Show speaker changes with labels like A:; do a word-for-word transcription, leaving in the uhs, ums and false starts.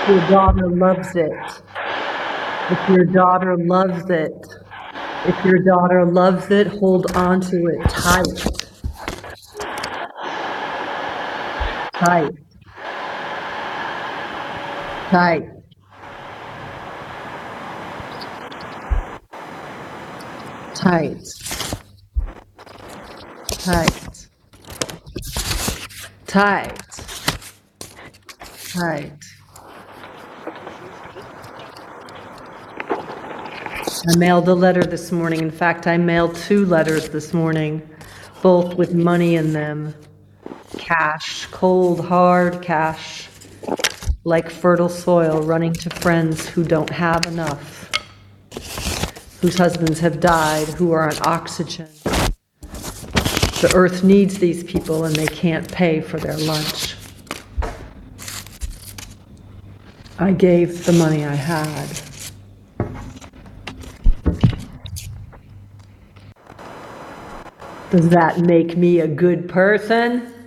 A: Your daughter loves it. If your daughter loves it, if your daughter loves it, hold on to it tight. Tight. Tight. Tight. Tight. Tight. Tight. I mailed a letter this morning. In fact, I mailed two letters this morning, both with money in them. Cash, cold, hard cash, like fertile soil running to friends who don't have enough, whose husbands have died, who are on oxygen. The earth needs these people and they can't pay for their lunch. I gave the money I had. Does that make me a good person?